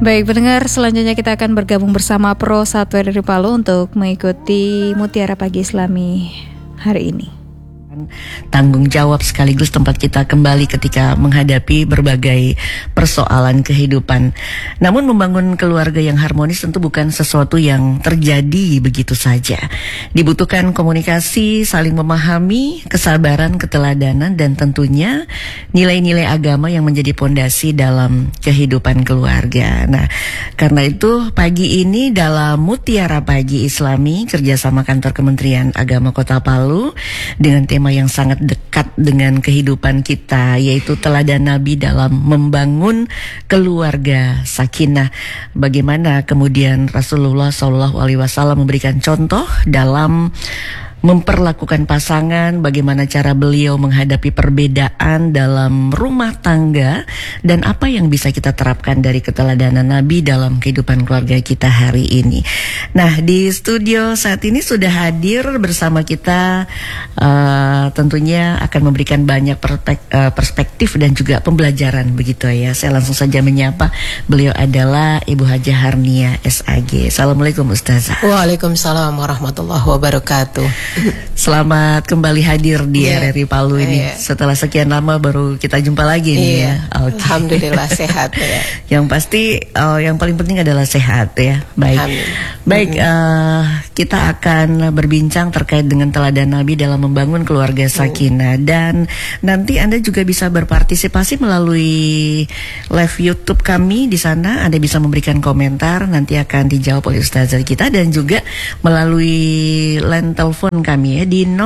Baik pendengar, selanjutnya kita akan bergabung bersama Pro Satwa dari Palu untuk mengikuti Mutiara Pagi Islami hari ini. Tanggung jawab sekaligus tempat kita kembali ketika menghadapi berbagai persoalan kehidupan. Namun membangun keluarga yang harmonis tentu bukan sesuatu yang terjadi begitu saja. Dibutuhkan komunikasi, saling memahami, kesabaran, keteladanan, dan tentunya nilai-nilai agama yang menjadi pondasi dalam kehidupan keluarga. Nah, karena itu pagi ini dalam Mutiara Pagi Islami kerjasama kantor Kementerian Agama Kota Palu dengan tema yang sangat dekat dengan kehidupan kita, yaitu teladan Nabi dalam membangun keluarga sakinah. Bagaimana kemudian Rasulullah SAW memberikan contoh dalam memperlakukan pasangan, bagaimana cara beliau menghadapi perbedaan dalam rumah tangga, dan apa yang bisa kita terapkan dari keteladanan Nabi dalam kehidupan keluarga kita hari ini. Nah, di studio saat ini sudah hadir bersama kita, tentunya akan memberikan banyak perspektif dan juga pembelajaran begitu ya. Saya langsung saja menyapa, beliau adalah Ibu Hajah Harnia SAG. Assalamualaikum Ustazah. Waalaikumsalam warahmatullahi wabarakatuh. Selamat kembali hadir di RRI Palu ini. Setelah sekian lama baru kita jumpa lagi nih ya. Okay. Alhamdulillah sehat ya. Yang pasti yang paling penting adalah sehat ya. Baik. Amin. Baik, kita akan berbincang terkait dengan teladan Nabi dalam membangun keluarga sakinah, dan nanti Anda juga bisa berpartisipasi melalui live YouTube kami di sana. Anda bisa memberikan komentar, nanti akan dijawab oleh ustazah kita, dan juga melalui line telepon kami ya di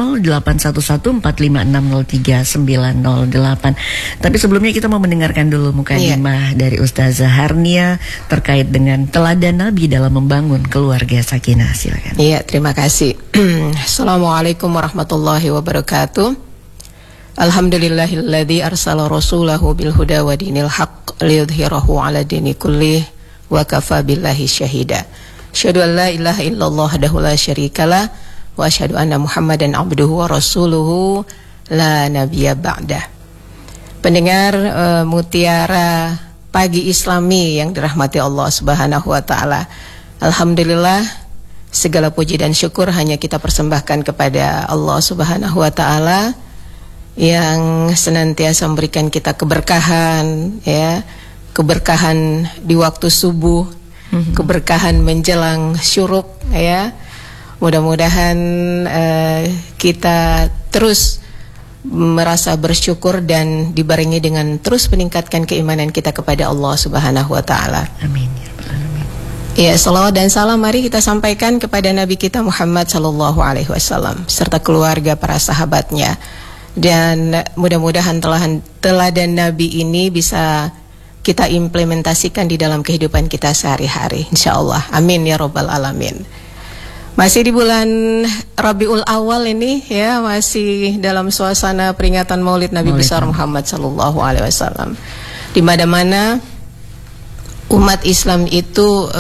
081145603908. Tapi sebelumnya kita mau mendengarkan dulu mukadimah dari Ustazah Harnia terkait dengan teladan Nabi dalam membangun keluarga sakinah. Silakan. Iya, terima kasih. Assalamualaikum warahmatullahi wabarakatuh. Alhamdulillahilladzi arsala rasulahu bil huda wa dinil haqq liyudhhirahu 'ala dini kullih wa kafa billahi syahida. Asyhadu an la ilaha illallah wahdahu la syarikalah wa asyhadu anna Muhammadan abduhu wa rasuluhu la nabiyya ba'dah. Pendengar Mutiara Pagi Islami yang dirahmati Allah Subhanahu wa taala. Alhamdulillah, segala puji dan syukur hanya kita persembahkan kepada Allah Subhanahu wa taala yang senantiasa memberikan kita keberkahan ya, keberkahan di waktu subuh, keberkahan menjelang syuruk ya. Mudah-mudahan kita terus merasa bersyukur dan dibarengi dengan terus meningkatkan keimanan kita kepada Allah Subhanahu wa taala. Amin. Ya, salawat dan salam mari kita sampaikan kepada Nabi kita Muhammad sallallahu alaihi wasallam serta keluarga para sahabatnya. Dan mudah-mudahan teladan Nabi ini bisa kita implementasikan di dalam kehidupan kita sehari-hari, insyaallah. Amin ya rabbal alamin. Masih di bulan Rabiul Awal ini ya, masih dalam suasana peringatan Maulid Nabi besar Muhammad sallallahu alaihi wasallam. Di mana-mana umat Islam itu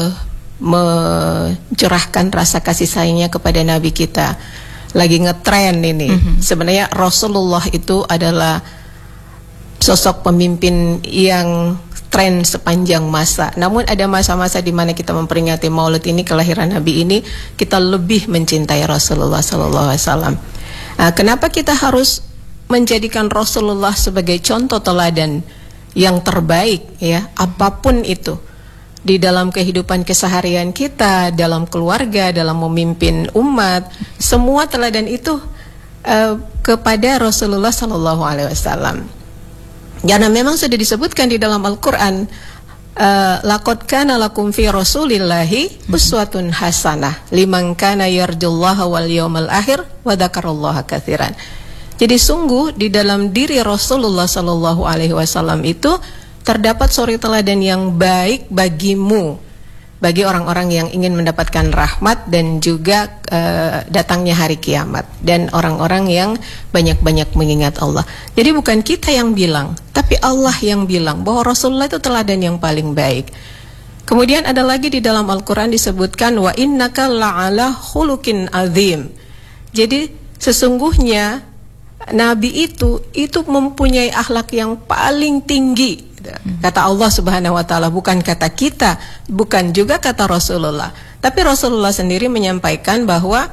mencurahkan rasa kasih sayangnya kepada Nabi kita. Lagi ngetren ini. Sebenarnya Rasulullah itu adalah sosok pemimpin yang tren sepanjang masa. Namun ada masa-masa di mana kita memperingati Maulid ini, kelahiran Nabi ini, kita lebih mencintai Rasulullah sallallahu alaihi wasallam. Kenapa kita harus menjadikan Rasulullah sebagai contoh teladan yang terbaik ya, apapun itu di dalam kehidupan keseharian kita, dalam keluarga, dalam memimpin umat, semua teladan itu kepada Rasulullah sallallahu alaihi wasallam. Karena memang sudah disebutkan di dalam Al-Quran, laqad kana lakum fi rasulillahi uswatun hasanah liman kana yarjullaha wal yawmal akhir wa dzakarallaha katsiran. Jadi sungguh di dalam diri Rasulullah sallallahu alaihi wasallam itu terdapat suri teladan yang baik bagimu, bagi orang-orang yang ingin mendapatkan rahmat dan juga datangnya hari kiamat, dan orang-orang yang banyak-banyak mengingat Allah. Jadi bukan kita yang bilang, tapi Allah yang bilang bahwa Rasulullah itu teladan yang paling baik. Kemudian ada lagi di dalam Al-Quran disebutkan wa innaka la'ala khuluqin azim. Jadi sesungguhnya Nabi itu mempunyai akhlak yang paling tinggi Kata Allah Subhanahu wa taala, bukan kata kita, bukan juga kata Rasulullah. Tapi Rasulullah sendiri menyampaikan bahwa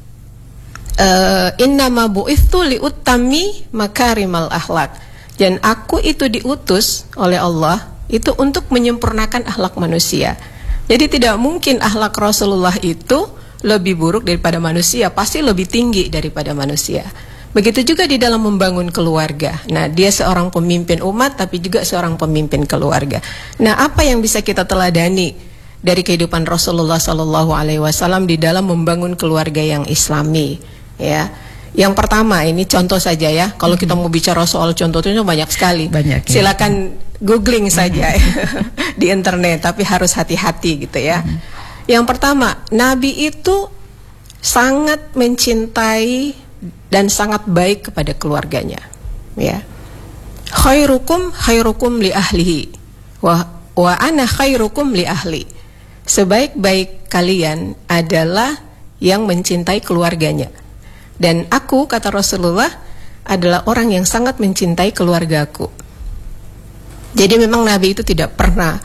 innama bu'ithu liutammi makarimal akhlak. Dan aku itu diutus oleh Allah itu untuk menyempurnakan akhlak manusia. Jadi tidak mungkin akhlak Rasulullah itu lebih buruk daripada manusia, pasti lebih tinggi daripada manusia. Begitu juga di dalam membangun keluarga. Nah, dia seorang pemimpin umat tapi juga seorang pemimpin keluarga. Nah, apa yang bisa kita teladani dari kehidupan Rasulullah Sallallahu Alaihi Wasallam di dalam membangun keluarga yang Islami? Ya, yang pertama ini contoh saja ya. Kalau kita mau bicara soal contoh itu banyak sekali. Banyak, ya. Silakan googling saja di internet, tapi harus hati-hati gitu ya. Yang pertama, Nabi itu sangat mencintai dan sangat baik kepada keluarganya, ya. Khairukum li ahlihi wa ana khairukum li ahli. Sebaik-baik kalian adalah yang mencintai keluarganya, dan aku, kata Rasulullah, adalah orang yang sangat mencintai keluargaku. Jadi memang Nabi itu tidak pernah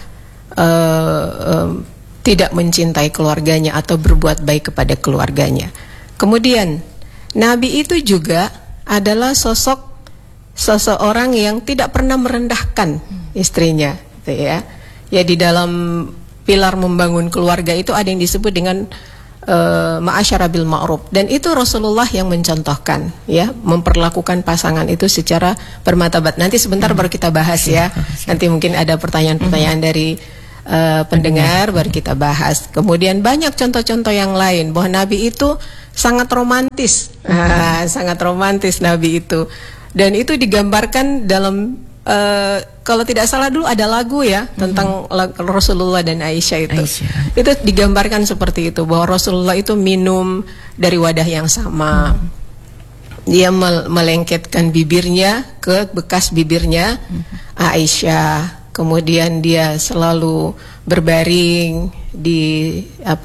tidak mencintai keluarganya atau berbuat baik kepada keluarganya. Kemudian Nabi itu juga adalah sosok seseorang yang tidak pernah merendahkan istrinya, gitu ya. Ya, di dalam pilar membangun keluarga itu ada yang disebut dengan ma'asyara bil ma'ruf, dan itu Rasulullah yang mencontohkan, ya, memperlakukan pasangan itu secara bermartabat. Nanti sebentar baru kita bahas ya. Nanti mungkin ada pertanyaan-pertanyaan dari pendengar baru kita bahas. Kemudian banyak contoh-contoh yang lain bahwa Nabi itu sangat romantis. Sangat romantis Nabi itu. Dan itu digambarkan dalam kalau tidak salah dulu ada lagu ya tentang Rasulullah dan Aisyah itu. Itu digambarkan seperti itu, bahwa Rasulullah itu minum dari wadah yang sama. Dia melengketkan bibirnya ke bekas bibirnya Aisyah. Kemudian dia selalu berbaring di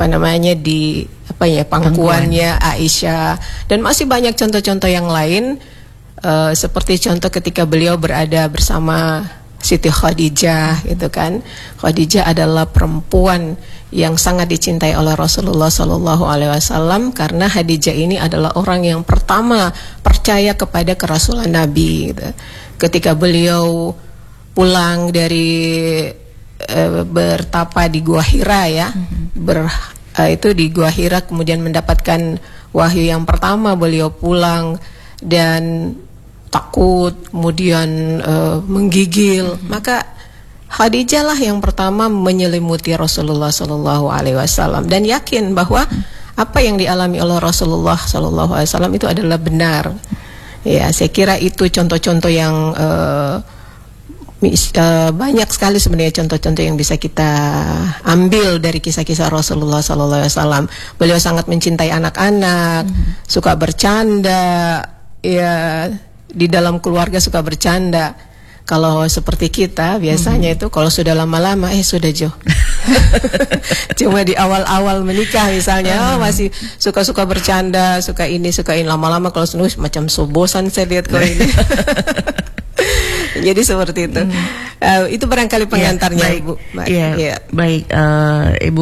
pangkuannya Aisyah, dan masih banyak contoh-contoh yang lain, seperti contoh ketika beliau berada bersama Siti Khadijah, gitu kan. Khadijah adalah perempuan yang sangat dicintai oleh Rasulullah Sallallahu Alaihi Wasallam, karena Khadijah ini adalah orang yang pertama percaya kepada kerasulan Nabi, gitu. Ketika beliau pulang dari bertapa di Gua Hira ya, itu di Gua Hira, kemudian mendapatkan wahyu yang pertama, beliau pulang dan takut, kemudian menggigil, maka Khadijah lah yang pertama menyelimuti Rasulullah Sallallahu Alaihi Wasallam dan yakin bahwa apa yang dialami oleh Rasulullah Sallallahu Alaihi Wasallam itu adalah benar. Ya, saya kira itu contoh-contoh yang banyak sekali sebenarnya contoh-contoh yang bisa kita ambil dari kisah-kisah Rasulullah Sallallahu Alaihi Wasallam. Beliau sangat mencintai anak-anak, suka bercanda, ya, di dalam keluarga suka bercanda. Kalau seperti kita biasanya itu kalau sudah lama-lama sudah jauh. Cuma di awal-awal menikah misalnya masih suka-suka bercanda, suka ini, lama-lama kalau sudah macam bosan saya lihat kalau ini. Jadi seperti itu. Itu barangkali pengantarnya, ya, Ibu. Baik, Ibu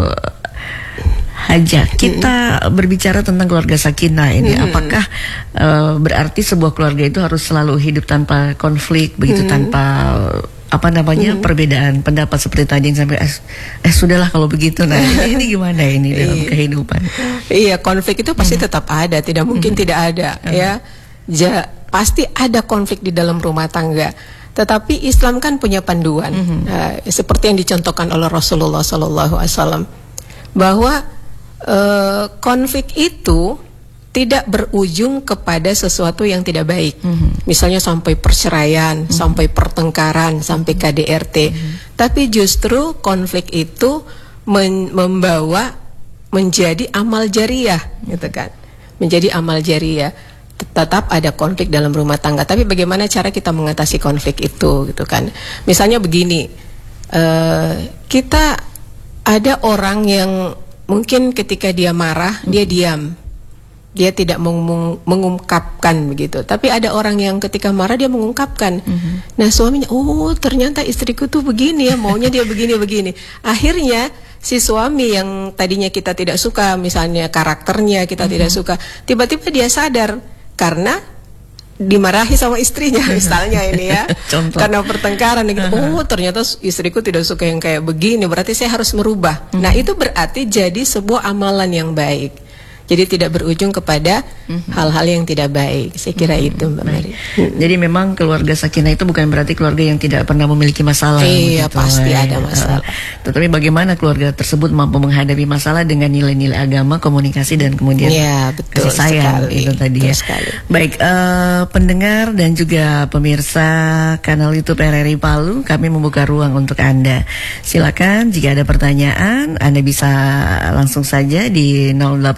Haja, kita berbicara tentang keluarga sakinah ini. Apakah berarti sebuah keluarga itu harus selalu hidup tanpa konflik, begitu, tanpa perbedaan pendapat seperti tadi yang sampai sudahlah kalau begitu. Nah, ini gimana ini dalam kehidupan? Iya, konflik itu pasti tetap ada, tidak mungkin tidak ada, ya. Pasti ada konflik di dalam rumah tangga. Tetapi Islam kan punya panduan, seperti yang dicontohkan oleh Rasulullah Sallallahu Alaihi Wasallam, bahwa konflik itu tidak berujung kepada sesuatu yang tidak baik. Misalnya sampai perceraian, sampai pertengkaran, sampai KDRT. Tapi justru konflik itu membawa menjadi amal jariah, gitu kan? Menjadi amal jariah. Tetap ada konflik dalam rumah tangga, tapi bagaimana cara kita mengatasi konflik itu, gitu kan? Misalnya begini, kita ada orang yang mungkin ketika dia marah dia diam, dia tidak mengungkapkan begitu. Tapi ada orang yang ketika marah dia mengungkapkan. Nah suaminya, oh ternyata istriku tuh begini ya, maunya dia begini. Akhirnya si suami yang tadinya kita tidak suka, misalnya karakternya kita tidak suka, tiba-tiba dia sadar karena dimarahi sama istrinya misalnya ini ya. Karena pertengkaran gitu. Oh ternyata istriku tidak suka yang kayak begini, berarti saya harus merubah. Nah itu berarti jadi sebuah amalan yang baik. Jadi tidak berujung kepada hal-hal yang tidak baik. Saya kira itu Mbak Mari. Jadi memang keluarga sakinah itu bukan berarti keluarga yang tidak pernah memiliki masalah. Iya pasti ada masalah. Tetapi bagaimana keluarga tersebut mampu menghadapi masalah dengan nilai-nilai agama, komunikasi dan kemudian betul kasih sayang sekali, itu tadi ya. Baik, pendengar dan juga pemirsa kanal YouTube RRI Palu, kami membuka ruang untuk Anda. Silakan jika ada pertanyaan, Anda bisa langsung saja di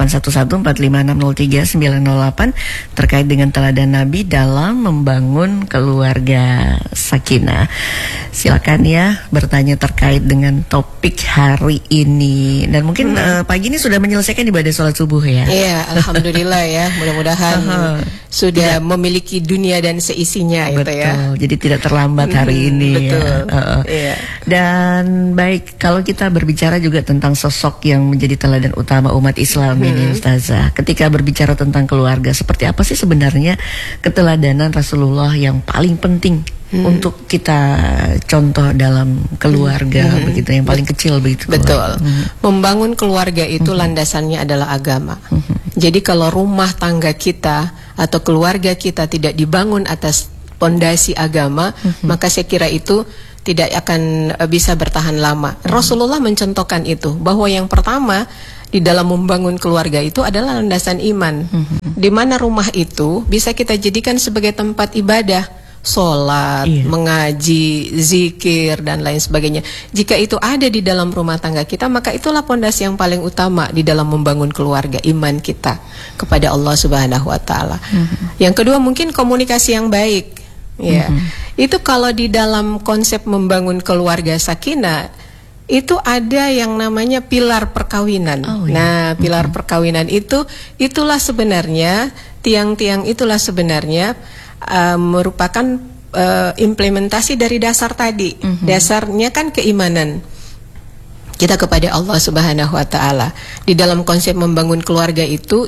081145603908 terkait dengan teladan Nabi dalam membangun keluarga sakinah. Silakan ya bertanya terkait dengan topik hari ini. Dan mungkin pagi ini sudah menyelesaikan ibadah sholat subuh ya. Iya, alhamdulillah ya. Mudah-mudahan sudah memiliki dunia dan seisinya itu ya. Jadi tidak terlambat hari ini. Betul. Ya. Dan baik, kalau kita berbicara juga tentang sosok yang menjadi teladan utama umat Islam ini Ustazah, ketika berbicara tentang keluarga, seperti apa sih sebenarnya keteladanan Rasulullah yang paling penting untuk kita contoh dalam keluarga begitu, yang paling kecil begitu. Betul. Membangun keluarga itu landasannya adalah agama. Jadi kalau rumah tangga kita atau keluarga kita tidak dibangun atas pondasi agama, maka saya kira itu tidak akan bisa bertahan lama. Rasulullah mencontohkan itu, bahwa yang pertama di dalam membangun keluarga itu adalah landasan iman. Di mana rumah itu bisa kita jadikan sebagai tempat ibadah, sholat, mengaji, zikir dan lain sebagainya. Jika itu ada di dalam rumah tangga kita, maka itulah pondasi yang paling utama di dalam membangun keluarga, iman kita kepada Allah Subhanahu wa taala. Yang kedua mungkin komunikasi yang baik. Ya. Itu kalau di dalam konsep membangun keluarga sakinah itu ada yang namanya pilar perkawinan. Nah, pilar perkawinan itulah sebenarnya tiang-tiang itulah sebenarnya merupakan implementasi dari dasar tadi. Dasarnya kan keimanan kita kepada Allah Subhanahu wa taala. Di dalam konsep membangun keluarga itu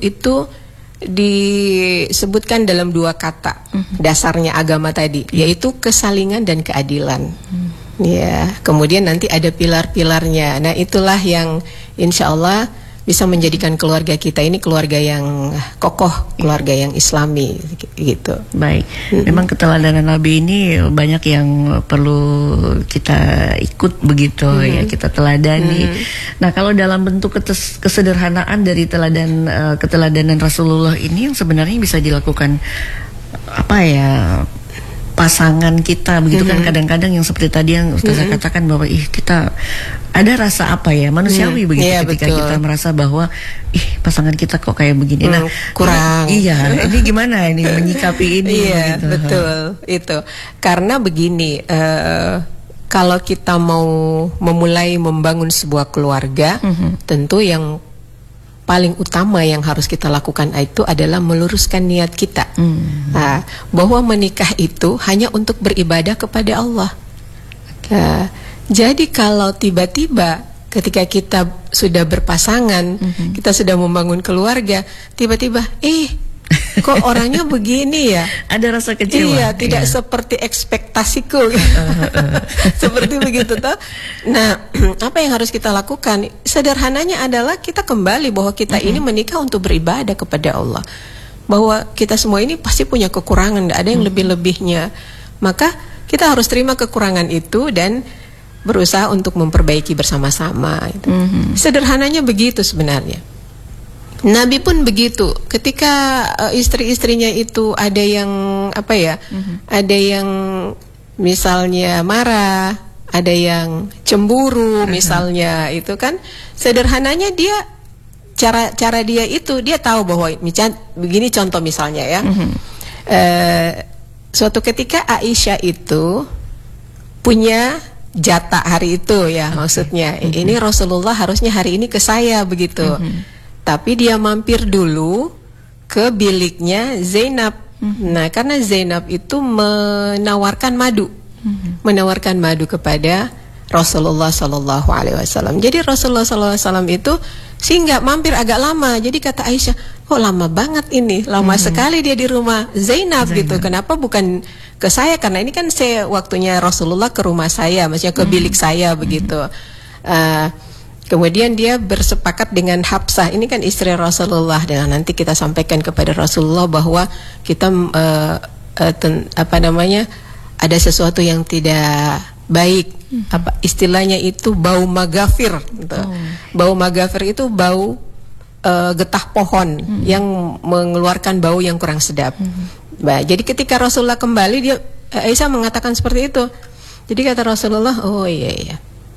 disebutkan dalam dua kata dasarnya agama tadi, yaitu kesalingan dan keadilan. Ya, kemudian nanti ada pilar-pilarnya. Nah, itulah yang insya Allah bisa menjadikan keluarga kita ini keluarga yang kokoh, keluarga yang Islami, gitu. Baik, memang keteladanan Nabi ini banyak yang perlu kita ikut begitu ya, kita teladani. Nah, kalau dalam bentuk kesederhanaan dari keteladanan Rasulullah ini yang sebenarnya bisa dilakukan apa ya? Pasangan kita begitu kan, kadang-kadang yang seperti tadi yang Ustazah katakan bahwa kita ada rasa apa ya manusiawi begitu ketika kita merasa bahwa pasangan kita kok kayak begini, kurang. Ini gimana ini menyikapi ini? Iya, gitu. Betul itu karena begini, kalau kita mau memulai membangun sebuah keluarga, tentu yang paling utama yang harus kita lakukan itu adalah meluruskan niat kita. Bahwa menikah itu hanya untuk beribadah kepada Allah. Jadi kalau tiba-tiba ketika kita sudah berpasangan, kita sudah membangun keluarga, tiba-tiba kok orangnya begini ya? Ada rasa kecewa. Iya, tidak seperti ekspektasiku. Seperti begitu toh. Nah, apa yang harus kita lakukan? Sederhananya adalah kita kembali bahwa kita ini menikah untuk beribadah kepada Allah. Bahwa kita semua ini pasti punya kekurangan, tidak ada yang lebih-lebihnya. Maka kita harus terima kekurangan itu dan berusaha untuk memperbaiki bersama-sama. Sederhananya begitu sebenarnya. Nabi pun begitu. Ketika istri-istrinya itu ada yang ada yang misalnya marah, ada yang cemburu misalnya, itu kan sederhananya dia cara dia itu dia tahu bahwa begini contoh misalnya ya. Suatu ketika Aisyah itu punya jatah hari itu ya, maksudnya ini Rasulullah harusnya hari ini ke saya begitu. Tapi dia mampir dulu ke biliknya Zainab. Nah, karena Zainab itu menawarkan madu, menawarkan madu kepada Rasulullah Sallallahu Alaihi Wasallam. Jadi Rasulullah Sallallahu Alaihi Wasallam itu singgah mampir agak lama. Jadi kata Aisyah, kok lama banget ini, lama sekali dia di rumah Zainab gitu. Kenapa bukan ke saya? Karena ini kan waktunya Rasulullah ke rumah saya, maksudnya ke bilik saya begitu. Kemudian dia bersepakat dengan Hafsah, ini kan istri Rasulullah, dan nanti kita sampaikan kepada Rasulullah bahwa kita ada sesuatu yang tidak baik, istilahnya itu bau magafir. Bau magafir itu bau getah pohon yang mengeluarkan bau yang kurang sedap. Jadi ketika Rasulullah kembali, Aisyah mengatakan seperti itu. Jadi kata Rasulullah, oh iya.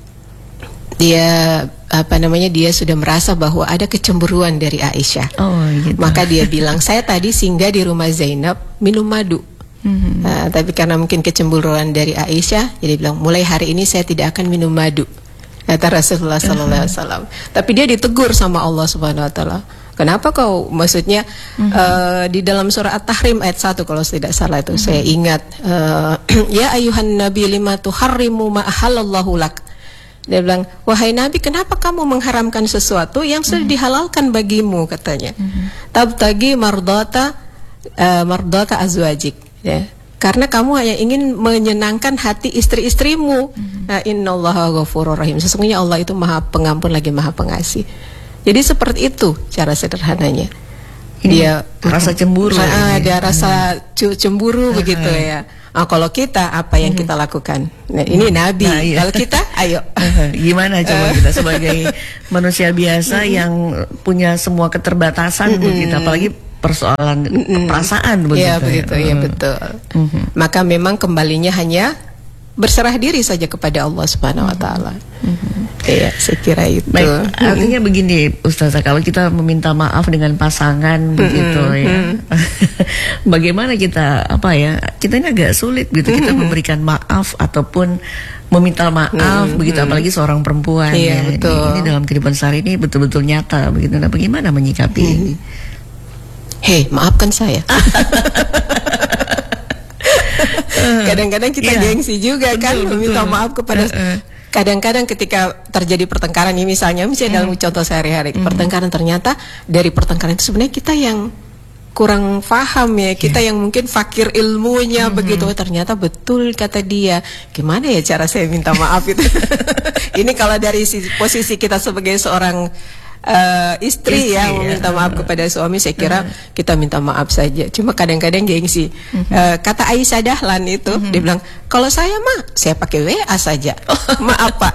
Dia sudah merasa bahwa ada kecemburuan dari Aisyah. Gitu. Maka dia bilang, saya tadi singgah di rumah Zainab minum madu. Tapi karena mungkin kecemburuan dari Aisyah, jadi bilang, mulai hari ini saya tidak akan minum madu, kata Rasulullah Sallallahu Alaihi Wasallam. Tapi dia ditegur sama Allah Subhanahu Wa Taala. Kenapa kau, maksudnya di dalam surah At-Tahrim ayat 1 kalau tidak salah itu, saya ingat, ya ayuhan nabi lima tuharrimu ma ahallallahu lak. Dia bilang, wahai Nabi, kenapa kamu mengharamkan sesuatu yang sudah dihalalkan bagimu, katanya. Tabtagi mardata azwajik, ya. Karena kamu hanya ingin menyenangkan hati istri-istrimu. Innallaha ghafurur rahim. Sesungguhnya Allah itu Maha Pengampun lagi Maha Pengasih. Jadi seperti itu cara sederhananya. Dia rasa cemburu. Ada rasa cemburu begitu ya. Kalau kita, apa yang kita lakukan? Nah, ini Nabi. Kalau kita, ayo. Gimana coba kita sebagai manusia biasa yang punya semua keterbatasan begitu, apalagi persoalan perasaan begitu. Ya begitu, ya betul. Maka memang kembalinya hanya berserah diri saja kepada Allah Subhanahu Wa Taala. Iya, saya kira itu. Baik, artinya begini, Ustazah, kalau kita meminta maaf dengan pasangan begitu ya, bagaimana kita kita ini agak sulit gitu, kita memberikan maaf ataupun meminta maaf begitu, apalagi seorang perempuan. Iya, ya. betul. Ini dalam kehidupan sehari ini betul-betul nyata begitu. Nah, bagaimana menyikapi ini? Hei, maafkan saya. Kadang-kadang kita gengsi juga kan, meminta maaf kepada. Kadang-kadang ketika terjadi pertengkaran ini, misalnya dalam contoh sehari-hari, pertengkaran, ternyata dari pertengkaran itu sebenarnya kita yang kurang paham ya, kita yang mungkin fakir ilmunya begitu. Ternyata betul kata dia. Gimana ya cara saya minta maaf itu? Ini kalau dari posisi kita sebagai seorang istri ya, meminta maaf kepada suami, saya kira kita minta maaf saja. Cuma kadang-kadang gengsi. Kata Aisyah Dahlan itu, dia bilang, kalau saya saya pakai WA saja. Maaf Pak.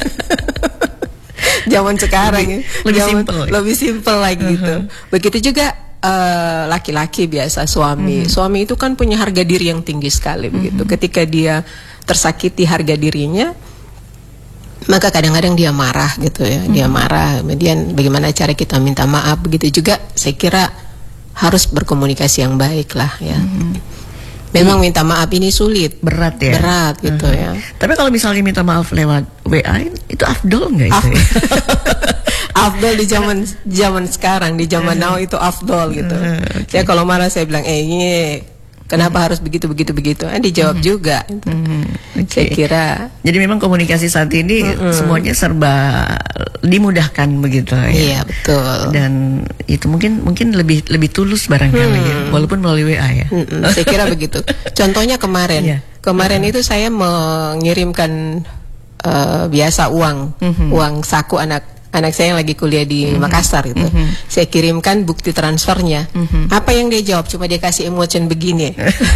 Zaman sekarang lebih simpel lagi gitu. Begitu juga laki-laki biasa, suami itu kan punya harga diri yang tinggi sekali begitu. Ketika dia tersakiti harga dirinya, maka kadang-kadang dia marah gitu ya, dia marah. Kemudian bagaimana cara kita minta maaf, begitu juga saya kira harus berkomunikasi yang baik lah ya. Memang minta maaf ini sulit, berat ya, berat gitu ya. Tapi kalau misalnya minta maaf lewat WA itu afdol nggak itu? Afdol di zaman sekarang, di zaman now itu afdol gitu. Saya kalau marah saya bilang, ini kenapa harus begitu? Dijawab juga. Saya kira. Jadi memang komunikasi saat ini semuanya serba dimudahkan begitu ya. Iya betul. Dan itu mungkin lebih tulus barangkali ya, walaupun melalui WA ya. Saya kira begitu. Contohnya kemarin itu saya mengirimkan biasa uang saku anak saya yang lagi kuliah di Makassar gitu. Saya kirimkan bukti transfernya. Apa yang dia jawab? Cuma dia kasih emojin begini.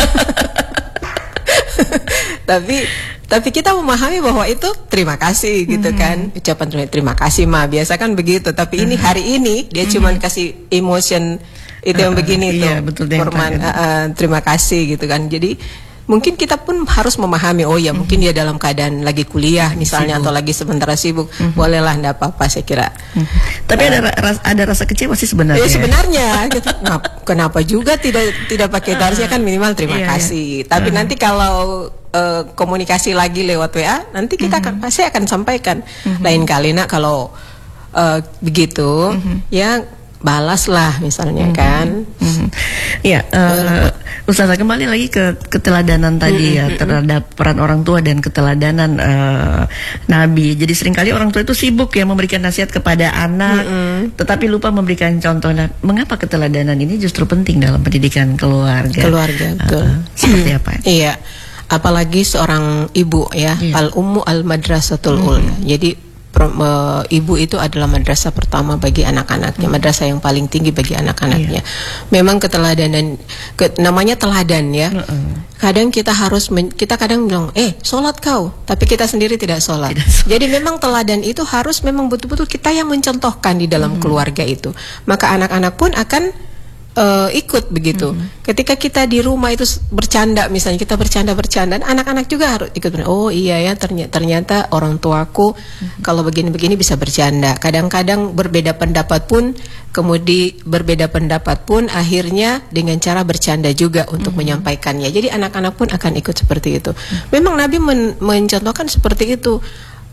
Tapi kita memahami bahwa itu terima kasih gitu kan. Ucapan terima kasih biasa kan begitu. Tapi ini hari ini dia cuma kasih emotion itu yang begini tuh. Iya, betul, terima kasih gitu kan. Jadi mungkin kita pun harus memahami, mungkin dia dalam keadaan lagi kuliah misalnya, atau lagi sementara sibuk, bolehlah, enggak apa-apa saya kira. Tapi ada rasa kecewa sih sebenarnya. Sebenarnya gitu. Kenapa juga tidak pakai, harusnya kan minimal terima kasih. Tapi nanti kalau komunikasi lagi lewat WA, nanti kita pasti akan sampaikan. Lain kali kalau begitu ya, balaslah misalnya kan. Ya, Ustazah, kembali lagi ke keteladanan tadi ya, terhadap peran orang tua dan keteladanan Nabi. Jadi seringkali orang tua itu sibuk ya memberikan nasihat kepada anak, tetapi lupa memberikan contoh. Nah, mengapa keteladanan ini justru penting dalam pendidikan keluarga? Keluarga, betul. Seperti apa? Iya, apalagi seorang ibu ya, al-ummu al-madrasatul ula. Jadi ibu itu adalah madrasah pertama bagi anak-anaknya, madrasah yang paling tinggi bagi anak-anaknya. Memang keteladanan, namanya teladan ya. Kadang kita harus kita kadang bilang, sholat kau, tapi kita sendiri tidak sholat. Jadi memang teladan itu harus memang betul-betul kita yang mencontohkan di dalam keluarga itu. Maka anak-anak pun akan ikut begitu. Ketika kita di rumah itu bercanda, misalnya kita bercanda, anak-anak juga harus ikut. Oh iya ya, ternyata orang tuaku kalau begini-begini bisa bercanda. Kadang-kadang berbeda pendapat pun, kemudian berbeda pendapat pun akhirnya dengan cara bercanda juga untuk menyampaikannya. Jadi anak-anak pun akan ikut seperti itu. Memang Nabi mencontohkan seperti itu.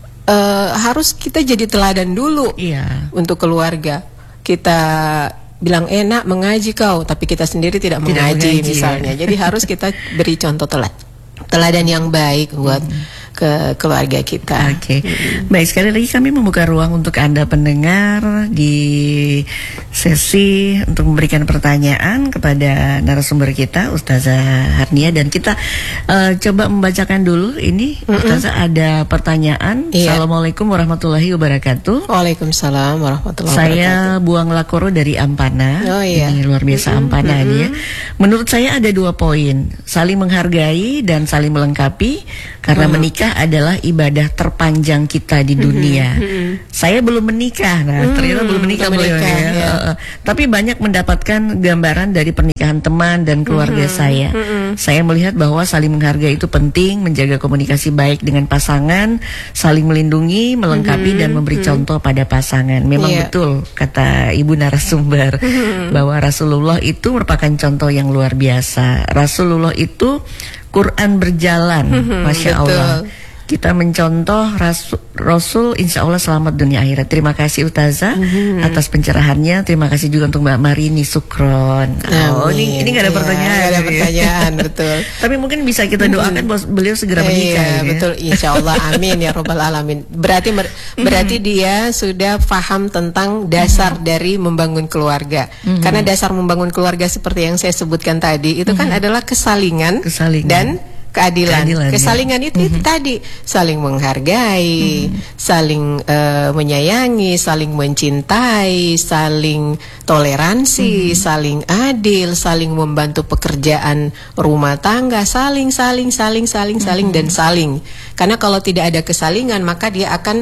Harus kita jadi teladan dulu untuk keluarga. Kita bilang enak mengaji kau, tapi kita sendiri tidak mengaji misalnya. Jadi harus kita beri contoh teladan yang baik buat ke keluarga kita. Oke. Baik, sekali lagi kami membuka ruang untuk Anda pendengar di sesi untuk memberikan pertanyaan kepada narasumber kita, Ustazah Harnia, dan kita coba membacakan dulu ini. Ustazah, ada pertanyaan. Assalamualaikum warahmatullahi wabarakatuh. Waalaikumsalam warahmatullahi Saya wabarakatuh. Buang Lakoro dari Ampana. Ini luar biasa Ampana dia. Menurut saya ada 2 poin, saling menghargai dan saling melengkapi, karena menikah adalah ibadah terpanjang kita di dunia. Saya belum menikah, ternyata belum menikah, tapi banyak mendapatkan gambaran dari pernikahan teman dan keluarga saya. Saya melihat bahwa saling menghargai itu penting, menjaga komunikasi baik dengan pasangan, saling melindungi, melengkapi dan memberi contoh pada pasangan. Memang betul kata ibu narasumber bahwa Rasulullah itu merupakan contoh yang luar biasa. Rasulullah itu Quran berjalan, Masya Allah. Kita mencontoh Rasul, insya Allah selamat dunia akhirat. Terima kasih Ustazah atas pencerahannya. Terima kasih juga untuk Mbak Marini Sukron. Ini nggak ada pertanyaan. Nggak ada pertanyaan, betul. Tapi mungkin bisa kita doakan bahwa beliau segera menikah. Betul, insya Allah, amin ya robbal alamin. Berarti dia sudah paham tentang dasar dari membangun keluarga. Karena dasar membangun keluarga seperti yang saya sebutkan tadi itu kan adalah kesalingan dan keadilan. Kesalingan itu tadi saling menghargai, saling menyayangi, saling mencintai, saling toleransi, saling adil, saling membantu pekerjaan rumah tangga, saling dan saling. Karena kalau tidak ada kesalingan maka dia akan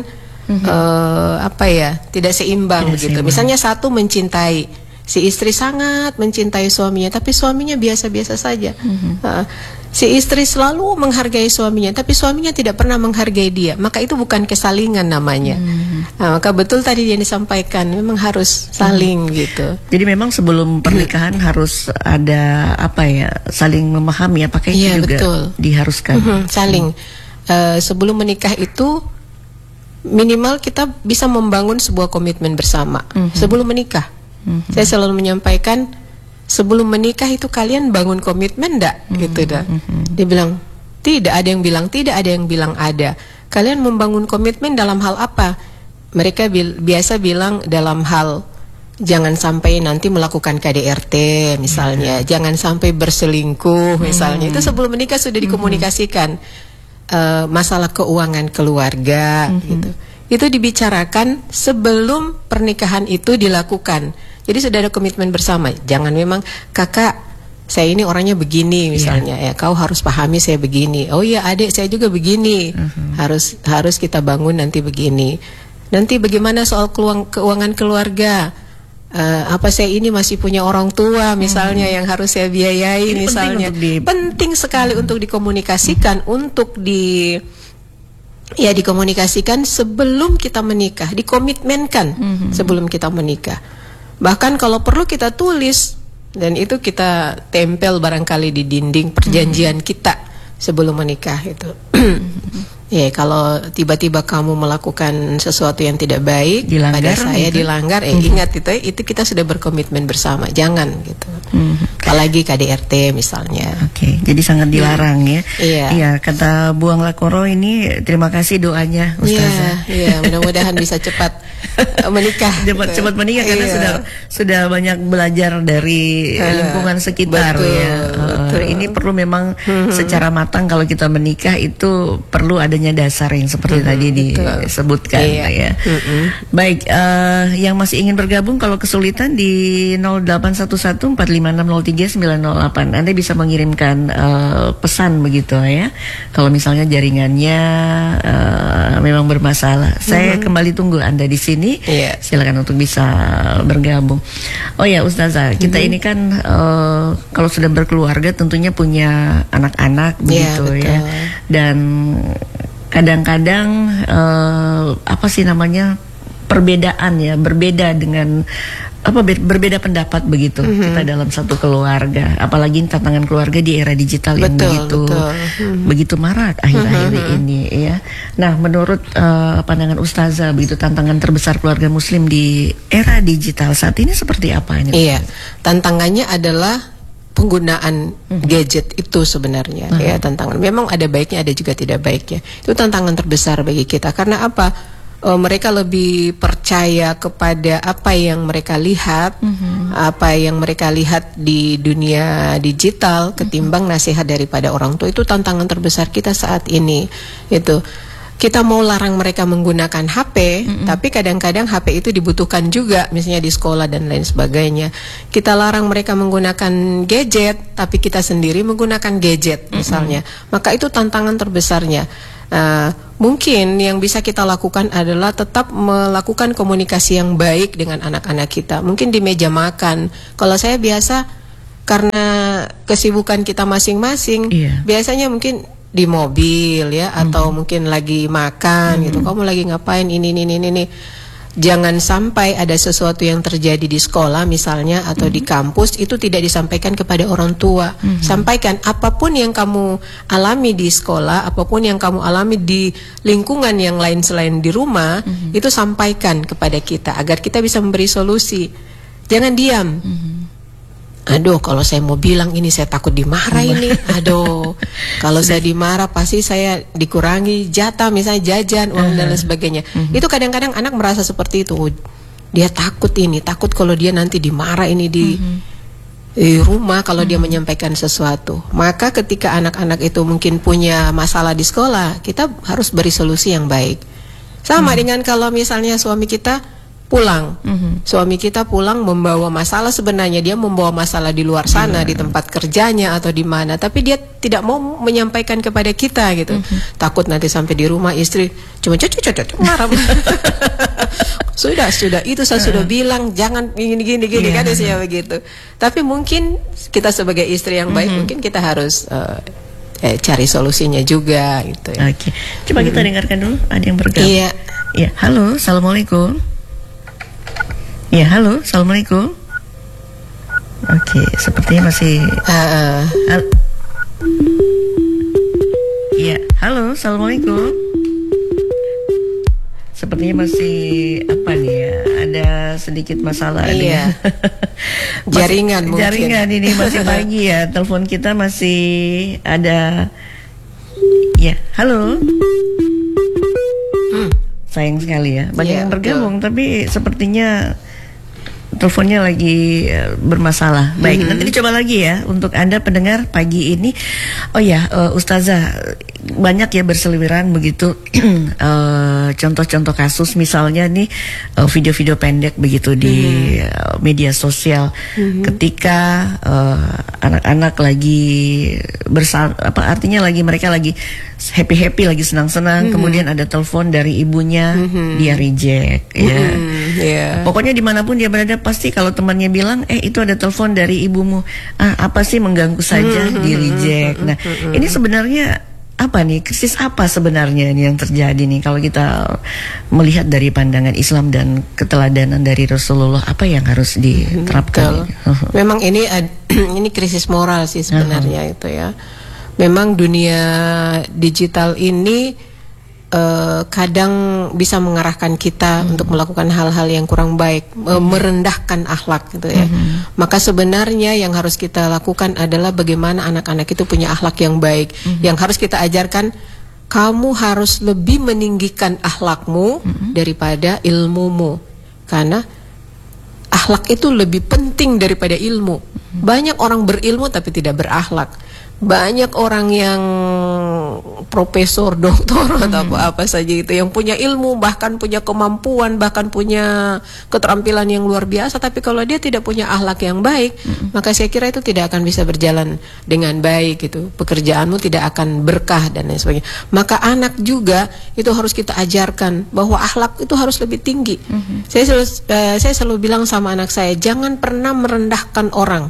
tidak seimbang begitu. Misalnya satu mencintai, si istri sangat mencintai suaminya, tapi suaminya biasa-biasa saja. Si istri selalu menghargai suaminya, tapi suaminya tidak pernah menghargai dia. Maka itu bukan kesalingan namanya. Maka betul tadi yang disampaikan, memang harus saling gitu. Jadi memang sebelum pernikahan harus ada saling memahami, apakah itu juga betul. Diharuskan. Saling. Sebelum menikah itu minimal kita bisa membangun sebuah komitmen bersama sebelum menikah. Saya selalu menyampaikan, sebelum menikah itu kalian bangun komitmen enggak? Gitu dah. Dia bilang, tidak. Ada yang bilang tidak, ada yang bilang ada. Kalian membangun komitmen dalam hal apa? Mereka biasa bilang dalam hal jangan sampai nanti melakukan KDRT misalnya, jangan sampai berselingkuh misalnya. Itu sebelum menikah sudah dikomunikasikan. Masalah keuangan keluarga gitu. Itu dibicarakan sebelum pernikahan itu dilakukan. Jadi sudah ada komitmen bersama. Jangan memang kakak, saya ini orangnya begini misalnya, ya kau harus pahami saya begini. Oh iya adik, saya juga begini. Harus kita bangun nanti begini. Nanti bagaimana soal keuangan keluarga? Apa saya ini masih punya orang tua misalnya yang harus saya biayai ini misalnya. Penting sekali untuk dikomunikasikan, untuk dikomunikasikan sebelum kita menikah, dikomitmenkan sebelum kita menikah. Bahkan kalau perlu kita tulis, dan itu kita tempel barangkali di dinding perjanjian kita sebelum menikah itu. Ya, kalau tiba-tiba kamu melakukan sesuatu yang tidak baik Dilanggar, pada saya gitu. dilanggar, ingat itu kita sudah berkomitmen bersama, jangan gitu. Apalagi KDRT misalnya. Oke, jadi sangat dilarang ya. Iya. Iya, kata Buang Lakoro ini terima kasih doanya Ustazah. Iya, mudah-mudahan bisa cepat menikah. Cepat menikah karena Iya. sudah banyak belajar dari lingkungan sekitar betul, ya. betul. Ini perlu memang secara matang kalau kita menikah itu perlu adanya dasar yang seperti tadi disebutkan Iya. ya. Baik, yang masih ingin bergabung kalau kesulitan di 081145603908 Anda bisa mengirimkan pesan begitu ya. Kalau misalnya jaringannya memang bermasalah, saya kembali tunggu Anda di sini. Iya. Silakan untuk bisa bergabung. Oh ya Ustazah, kita ini kan kalau sudah berkeluarga tentunya punya anak-anak begitu betul. ya. Dan kadang-kadang apa sih namanya, perbedaan ya, berbeda dengan berbeda pendapat begitu kita dalam satu keluarga, apalagi tantangan keluarga di era digital yang begitu marak akhir-akhir ini ya. Nah, menurut pandangan Ustazah begitu, tantangan terbesar keluarga muslim di era digital saat ini seperti apa ini? Iya, tantangannya adalah penggunaan gadget itu sebenarnya ya, tantangan. Memang ada baiknya, ada juga tidak baiknya. Itu tantangan terbesar bagi kita. Karena apa? Mereka lebih percaya kepada apa yang mereka lihat, apa yang mereka lihat di dunia digital ketimbang nasihat daripada orang tua. Itu tantangan terbesar kita saat ini. Itu kita mau larang mereka menggunakan HP, tapi kadang-kadang HP itu dibutuhkan juga, misalnya di sekolah dan lain sebagainya. Kita larang mereka menggunakan gadget, tapi kita sendiri menggunakan gadget misalnya. Maka itu tantangan terbesarnya. Mungkin yang bisa kita lakukan adalah tetap melakukan komunikasi yang baik dengan anak-anak kita. Mungkin di meja makan. Kalau saya biasa, karena kesibukan kita masing-masing, biasanya mungkin di mobil ya, atau mungkin lagi makan gitu. Kamu lagi ngapain ini. Jangan sampai ada sesuatu yang terjadi di sekolah misalnya atau di kampus itu tidak disampaikan kepada orang tua. Sampaikan apapun yang kamu alami di sekolah, apapun yang kamu alami di lingkungan yang lain selain di rumah, itu sampaikan kepada kita agar kita bisa memberi solusi. Jangan diam. Aduh, kalau saya mau bilang ini saya takut dimarah ini. Aduh, kalau saya dimarah pasti saya dikurangi jatah, misalnya jajan, uang dan lain sebagainya. Itu kadang-kadang anak merasa seperti itu. Dia takut ini, takut kalau dia nanti dimarah ini di rumah kalau dia menyampaikan sesuatu. Maka ketika anak-anak itu mungkin punya masalah di sekolah, kita harus beri solusi yang baik. Sama dengan kalau misalnya suami kita pulang, suami kita pulang membawa masalah, sebenarnya dia membawa masalah di luar sana, di tempat kerjanya atau di mana, tapi dia tidak mau menyampaikan kepada kita gitu. Takut nanti sampai di rumah istri cuma marah. Sudah itu saya sudah bilang jangan gini kan isinya begitu. Tapi mungkin kita sebagai istri yang baik, mungkin kita harus cari solusinya juga gitu ya. Oke. Coba kita dengarkan dulu, ada yang bergabung. Iya. Ya, halo, assalamualaikum. Ya, halo, assalamualaikum. Oke, sepertinya masih. Ya, halo, assalamualaikum. Sepertinya masih apa nih ya? Ada sedikit masalah nih. Jaringan mungkin. Jaringan ini masih pagi ya. Telepon kita masih ada. Ya, halo. Sayang sekali ya. Banyak yang bergabung, tapi sepertinya teleponnya lagi bermasalah. Baik, nanti dicoba lagi ya untuk Anda pendengar pagi ini. Oh ya, Ustazah, banyak ya berseliweran begitu contoh-contoh kasus, misalnya nih video-video pendek begitu di media sosial ketika anak-anak lagi artinya mereka lagi happy-happy, lagi senang-senang, kemudian ada telepon dari ibunya, dia reject ya. Pokoknya dimanapun dia berada pasti kalau temannya bilang itu ada telepon dari ibumu, apa sih, mengganggu saja, di reject. Nah, ini sebenarnya apa nih, krisis apa sebenarnya ini yang terjadi nih kalau kita melihat dari pandangan Islam dan keteladanan dari Rasulullah, apa yang harus diterapkan? Memang ini krisis moral sih sebenarnya itu ya. Memang dunia digital ini kadang bisa mengarahkan kita untuk melakukan hal-hal yang kurang baik, merendahkan akhlak gitu ya. Maka sebenarnya yang harus kita lakukan adalah bagaimana anak-anak itu punya akhlak yang baik. Yang harus kita ajarkan, kamu harus lebih meninggikan akhlakmu daripada ilmumu, karena akhlak itu lebih penting daripada ilmu. Banyak orang berilmu tapi tidak berakhlak. Banyak orang yang profesor, doktor atau apa saja itu, yang punya ilmu, bahkan punya kemampuan, bahkan punya keterampilan yang luar biasa, tapi kalau dia tidak punya akhlak yang baik, maka saya kira itu tidak akan bisa berjalan dengan baik gitu. Pekerjaanmu tidak akan berkah dan lain sebagainya. Maka anak juga itu harus kita ajarkan bahwa akhlak itu harus lebih tinggi. Saya selalu bilang sama anak saya, jangan pernah merendahkan orang.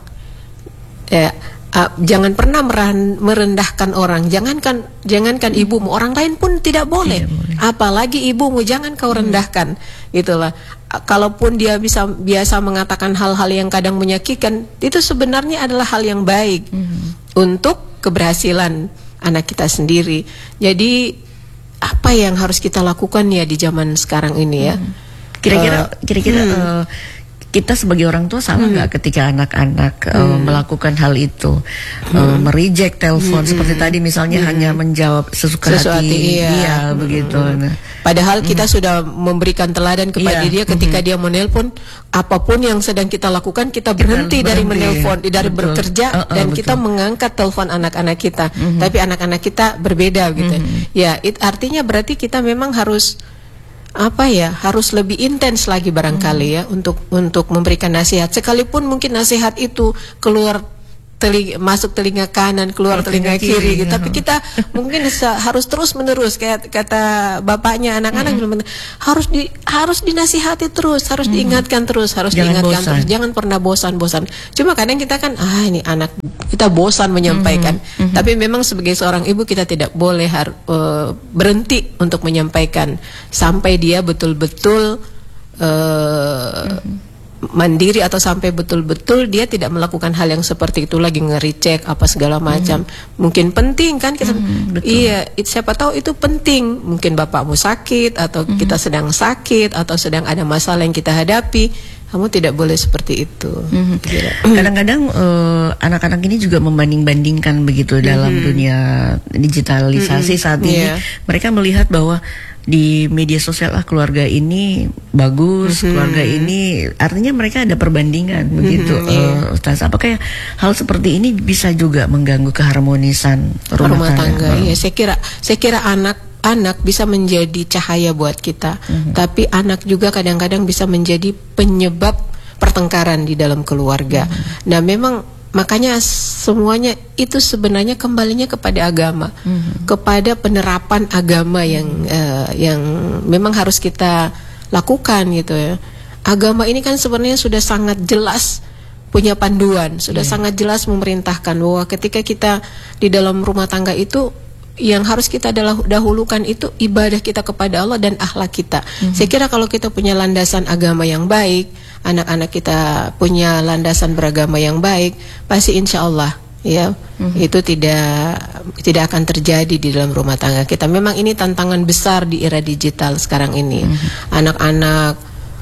Jangan pernah merendahkan orang. Jangankan ibumu, orang lain pun tidak boleh. Apalagi ibumu, jangan kau rendahkan. Gitulah. Kalaupun dia biasa mengatakan hal-hal yang kadang menyakitkan, itu sebenarnya adalah hal yang baik untuk keberhasilan anak kita sendiri. Jadi apa yang harus kita lakukan ya di zaman sekarang ini ya? Kira-kira kita sebagai orang tua salah nggak ketika anak-anak melakukan hal itu, mereject telepon seperti tadi misalnya, hanya menjawab sesuka hati dia begitu. Nah, padahal kita sudah memberikan teladan kepada dia ketika dia menelpon, apapun yang sedang kita lakukan, kita berhenti dari menelpon, dari bekerja, dan kita mengangkat telepon anak-anak kita. Tapi anak-anak kita berbeda gitu. Ya, artinya berarti kita memang harus harus lebih intens lagi barangkali ya untuk memberikan nasihat, sekalipun mungkin nasihat itu masuk telinga kanan, keluar telinga kiri gitu. Tapi kita mungkin harus terus menerus, kayak kata bapaknya anak-anak harus dinasihati terus, harus diingatkan terus, terus, jangan pernah bosan-bosan. Cuma kadang kita kan ini anak kita bosan menyampaikan. Tapi memang sebagai seorang ibu kita tidak boleh berhenti untuk menyampaikan sampai dia betul-betul mandiri, atau sampai betul-betul dia tidak melakukan hal yang seperti itu lagi, nge-recheck apa segala macam. Mungkin penting kan kita, siapa tahu itu penting. Mungkin bapakmu sakit, atau kita sedang sakit, atau sedang ada masalah yang kita hadapi. Kamu tidak boleh seperti itu. Kadang-kadang anak-anak ini juga membanding-bandingkan begitu dalam dunia digitalisasi saat ini. Mereka melihat bahwa di media sosial keluarga ini bagus, keluarga ini, artinya mereka ada perbandingan begitu. Ustaz, apakah hal seperti ini bisa juga mengganggu keharmonisan rumah tangga? Ya, saya kira anak bisa menjadi cahaya buat kita, tapi anak juga kadang-kadang bisa menjadi penyebab pertengkaran di dalam keluarga. Nah, memang makanya semuanya itu sebenarnya kembalinya kepada agama, kepada penerapan agama yang memang harus kita lakukan gitu ya. Agama ini kan sebenarnya sudah sangat jelas punya panduan, sudah sangat jelas memerintahkan bahwa ketika kita di dalam rumah tangga itu, yang harus kita dahulukan itu ibadah kita kepada Allah dan akhlak kita. Saya kira kalau kita punya landasan agama yang baik, anak-anak kita punya landasan beragama yang baik, pasti insya Allah ya itu tidak akan terjadi di dalam rumah tangga kita. Memang ini tantangan besar di era digital sekarang ini. Anak-anak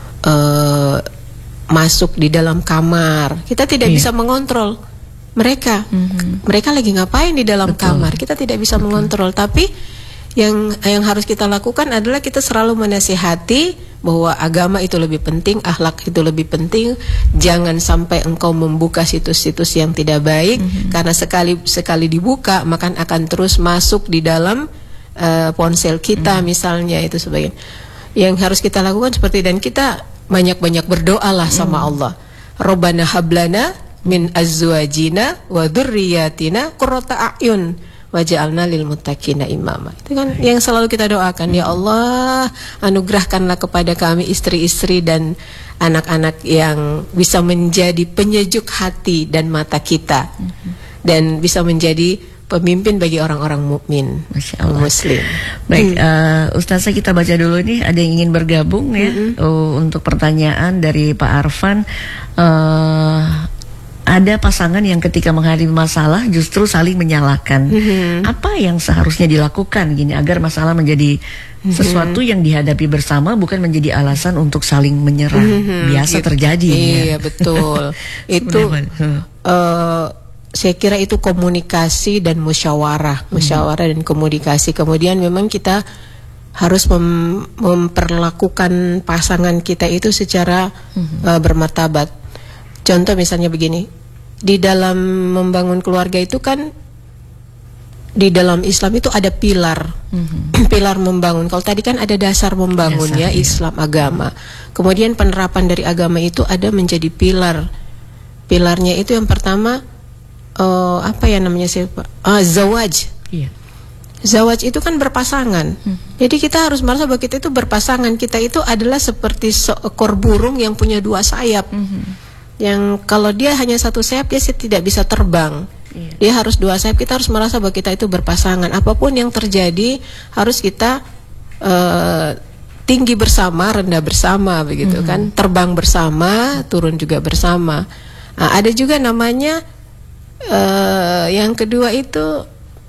masuk di dalam kamar, kita tidak bisa mengontrol mereka. Mereka lagi ngapain di dalam kamar, kita tidak bisa mengontrol. Tapi yang harus kita lakukan adalah kita selalu menasihati bahwa agama itu lebih penting, akhlak itu lebih penting. Jangan sampai engkau membuka situs-situs yang tidak baik, karena sekali dibuka maka akan terus masuk di dalam ponsel kita misalnya, itu sebagainya. Yang harus kita lakukan seperti, dan kita banyak-banyak berdoalah sama Allah. Rabbana hablana min azwajina wa dzurriyyatina qurrata a'yun waj'alna lil muttaqina imama. Itu kan yang selalu kita doakan, ya Allah, anugerahkanlah kepada kami istri-istri dan anak-anak yang bisa menjadi penyejuk hati dan mata kita, dan bisa menjadi pemimpin bagi orang-orang mukmin, muslim. Baik, Ustazah, kita baca dulu nih, ada yang ingin bergabung ya. Untuk pertanyaan dari Pak Arfan. ada pasangan yang ketika menghadapi masalah justru saling menyalahkan. Apa yang seharusnya dilakukan gini agar masalah menjadi sesuatu yang dihadapi bersama, bukan menjadi alasan untuk saling menyerah? Biasa terjadi. Iya, betul. Itu saya kira itu komunikasi dan musyawarah dan komunikasi. Kemudian memang kita harus memperlakukan pasangan kita itu secara bermartabat. Contoh misalnya begini, di dalam membangun keluarga itu kan, di dalam Islam itu ada pilar, pilar membangun. Kalau tadi kan ada dasar membangun, ya, Islam agama. Kemudian penerapan dari agama itu ada menjadi pilar. Pilarnya itu yang pertama, apa ya namanya sih Pak? Zawaj. Iya. Zawaj itu kan berpasangan. Jadi kita harus merasa bahwa kita itu berpasangan. Kita itu adalah seperti seekor burung yang punya dua sayap. Yang kalau dia hanya satu sayap, dia tidak bisa terbang. Dia harus dua sayap. Kita harus merasa bahwa kita itu berpasangan. Apapun yang terjadi harus kita tinggi bersama, rendah bersama, begitu kan? Terbang bersama, turun juga bersama. Nah, ada juga namanya yang kedua itu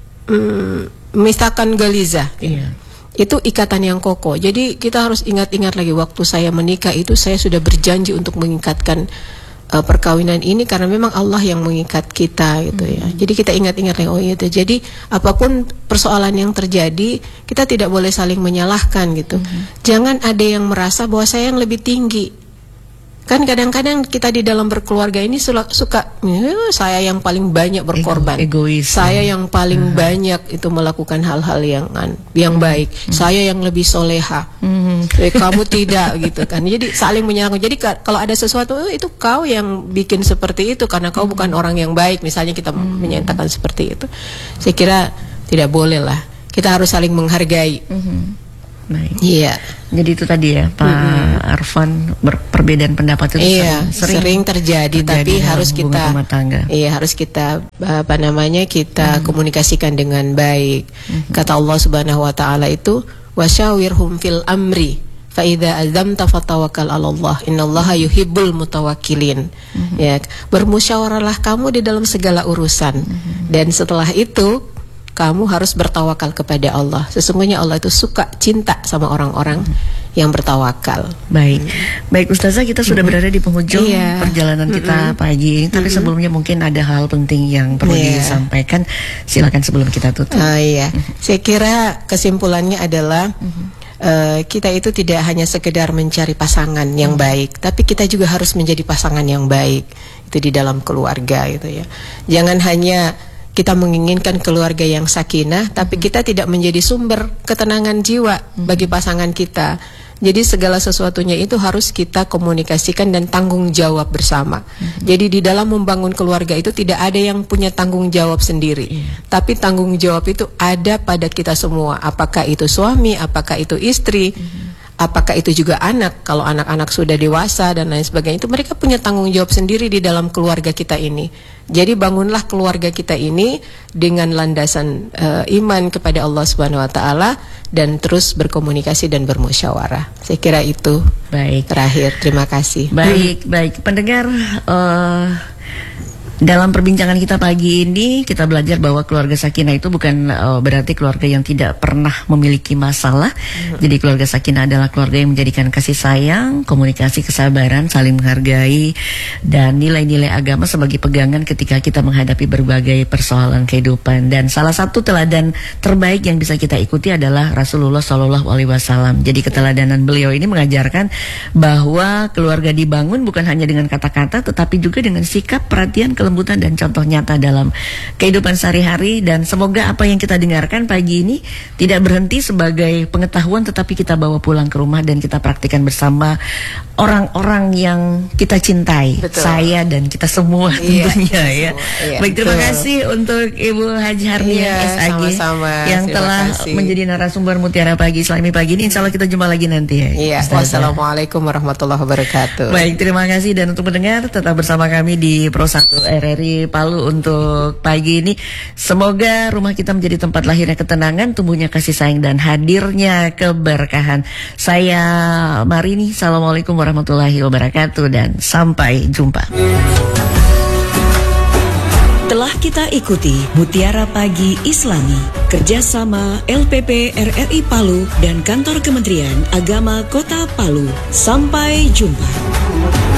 misalkan galiza. Itu ikatan yang kokoh. Jadi kita harus ingat-ingat lagi, waktu saya menikah itu saya sudah berjanji untuk mengikatkan perkawinan ini karena memang Allah yang mengikat kita gitu ya. Jadi kita ingat-ingat lagi, oh itu. Jadi apapun persoalan yang terjadi, kita tidak boleh saling menyalahkan gitu. Jangan ada yang merasa bahwa saya yang lebih tinggi. Kan kadang-kadang kita di dalam berkeluarga ini suka saya yang paling banyak berkorban, egois, saya yang paling banyak itu melakukan hal-hal yang baik, saya yang lebih soleha, kamu tidak gitu kan. Jadi saling menyalahkan. Jadi kalau ada sesuatu itu kau yang bikin seperti itu karena kau bukan orang yang baik, misalnya kita menyatakan seperti itu. Saya kira tidak boleh lah. Kita harus saling menghargai. Baik. Iya. Jadi itu tadi ya Pak Arfan, perbedaan pendapat itu sering terjadi, tapi harus kita harus kita kita komunikasikan dengan baik. Kata Allah Subhanahu wa taala itu, wasyawirhum fil amri fa idza azamta fatawakkal 'alallah innallaha yuhibbul mutawakkilin. Ya, bermusyawarahlah kamu di dalam segala urusan, dan setelah itu kamu harus bertawakal kepada Allah. Sesungguhnya Allah itu suka, cinta sama orang-orang yang bertawakal. Baik Ustazah, kita sudah berada di penghujung perjalanan kita pagi ini. Tapi sebelumnya mungkin ada hal penting yang perlu disampaikan. Silakan sebelum kita tutup. Saya kira kesimpulannya adalah kita itu tidak hanya sekedar mencari pasangan yang baik, tapi kita juga harus menjadi pasangan yang baik. Itu di dalam keluarga gitu ya. Jangan hanya kita menginginkan keluarga yang sakinah, tapi kita tidak menjadi sumber ketenangan jiwa bagi pasangan kita. Jadi segala sesuatunya itu harus kita komunikasikan dan tanggung jawab bersama. Jadi di dalam membangun keluarga itu tidak ada yang punya tanggung jawab sendiri, tapi tanggung jawab itu ada pada kita semua. Apakah itu suami, apakah itu istri, apakah itu juga anak. Kalau anak-anak sudah dewasa dan lain sebagainya, itu mereka punya tanggung jawab sendiri di dalam keluarga kita ini. Jadi bangunlah keluarga kita ini dengan landasan iman kepada Allah Subhanahu wa taala, dan terus berkomunikasi dan bermusyawarah. Saya kira itu. Baik. Terakhir, terima kasih. Baik pendengar, dalam perbincangan kita pagi ini kita belajar bahwa keluarga sakinah itu bukan berarti keluarga yang tidak pernah memiliki masalah. Jadi keluarga sakinah adalah keluarga yang menjadikan kasih sayang, komunikasi, kesabaran, saling menghargai, dan nilai-nilai agama sebagai pegangan ketika kita menghadapi berbagai persoalan kehidupan. Dan salah satu teladan terbaik yang bisa kita ikuti adalah Rasulullah SAW. Jadi keteladanan beliau ini mengajarkan bahwa keluarga dibangun bukan hanya dengan kata-kata, tetapi juga dengan sikap, perhatian, kelembutan, dan contoh nyata dalam kehidupan sehari-hari. Dan semoga apa yang kita dengarkan pagi ini tidak berhenti sebagai pengetahuan, tetapi kita bawa pulang ke rumah dan kita praktikkan bersama orang-orang yang kita cintai. Betul. Saya dan kita semua tentunya ya. Baik, terima kasih untuk Ibu Haji Harnia SAG yang telah menjadi narasumber Mutiara Pagi Islami pagi ini. Insya Allah kita jumpa lagi nanti ya. Wassalamualaikum warahmatullahi wabarakatuh. Baik, terima kasih, dan untuk mendengar tetap bersama kami di Pro 1 RRI Palu untuk pagi ini. Semoga rumah kita menjadi tempat lahirnya ketenangan, tumbuhnya kasih sayang, dan hadirnya keberkahan. Saya Marini, assalamualaikum warahmatullahi wabarakatuh, dan sampai jumpa. Marilah kita ikuti Mutiara Pagi Islami, kerjasama LPP RRI Palu dan Kantor Kementerian Agama Kota Palu. Sampai jumpa.